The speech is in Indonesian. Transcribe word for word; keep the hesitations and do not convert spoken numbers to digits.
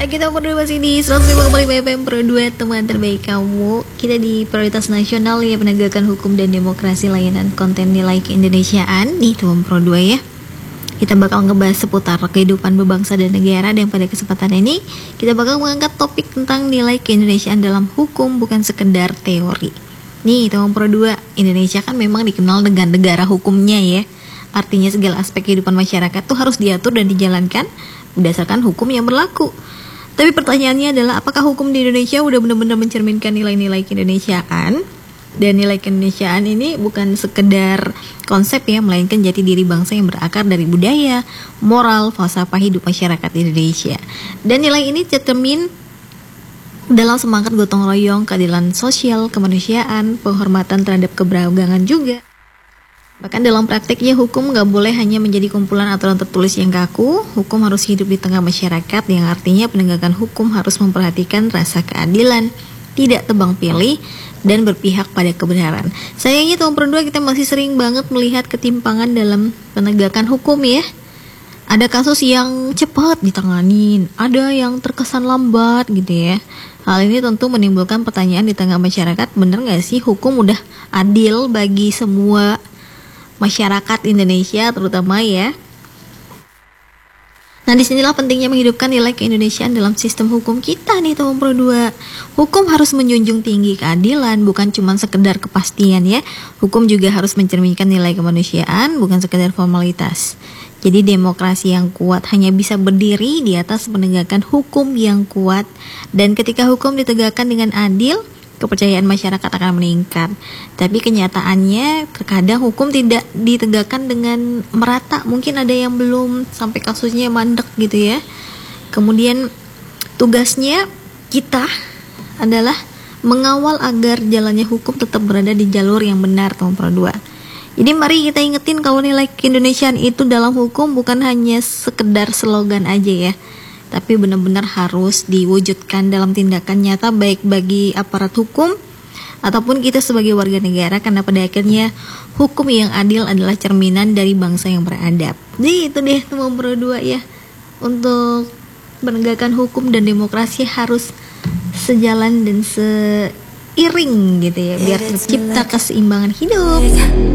kita berdua masih di seratus lima koma lima F M Pro dua, teman terbaik kamu. Kita di Prioritas Nasional ya, penegakan hukum dan demokrasi, layanan konten nilai keindonesiaan nih teman Pro dua ya. Kita bakal ngebahas seputar kehidupan berbangsa dan negara, dan pada kesempatan ini kita bakal mengangkat topik tentang nilai keindonesiaan dalam hukum, bukan sekedar teori. Nih teman Pro dua, Indonesia kan memang dikenal dengan negara hukumnya ya. Artinya segala aspek kehidupan masyarakat tuh harus diatur dan dijalankan berdasarkan hukum yang berlaku. Tapi pertanyaannya adalah, apakah hukum di Indonesia udah benar-benar mencerminkan nilai-nilai keindonesiaan? Dan nilai keindonesiaan ini bukan sekedar konsep ya, melainkan jati diri bangsa yang berakar dari budaya, moral, falsafah hidup masyarakat Indonesia. Dan nilai ini tercermin dalam semangat gotong royong, keadilan sosial, kemanusiaan, penghormatan terhadap keberagaman juga. Bahkan dalam praktiknya, hukum gak boleh hanya menjadi kumpulan aturan tertulis yang kaku. Hukum harus hidup di tengah masyarakat, yang artinya penegakan hukum harus memperhatikan rasa keadilan, tidak tebang pilih, dan berpihak pada kebenaran. Sayangnya tahun berdua kita masih sering banget melihat ketimpangan dalam penegakan hukum ya. Ada kasus yang cepat ditanganin, ada yang terkesan lambat gitu ya. Hal ini tentu menimbulkan pertanyaan di tengah masyarakat, bener gak sih hukum udah adil bagi semua masyarakat Indonesia terutama ya. Nah, disinilah pentingnya menghidupkan nilai keindonesiaan dalam sistem hukum kita nih teman Pro dua. Hukum harus menjunjung tinggi keadilan, bukan cuma sekedar kepastian ya. Hukum juga harus mencerminkan nilai kemanusiaan, bukan sekedar formalitas. Jadi demokrasi yang kuat hanya bisa berdiri di atas penegakan hukum yang kuat. Dan ketika hukum ditegakkan dengan adil, kepercayaan masyarakat akan meningkat. Tapi kenyataannya terkadang hukum tidak ditegakkan dengan merata. Mungkin ada yang belum sampai kasusnya mandek gitu ya. Kemudian tugasnya kita adalah mengawal agar jalannya hukum tetap berada di jalur yang benar teman Pro dua. Jadi mari kita ingetin kalau nilai keindonesiaan itu dalam hukum bukan hanya sekedar slogan aja ya, tapi benar-benar harus diwujudkan dalam tindakan nyata, baik bagi aparat hukum ataupun kita sebagai warga negara, karena pada akhirnya hukum yang adil adalah cerminan dari bangsa yang beradab. Jadi itu deh teman Pro dua ya, untuk penegakan hukum dan demokrasi harus sejalan dan seiring gitu ya, biar tercipta keseimbangan hidup.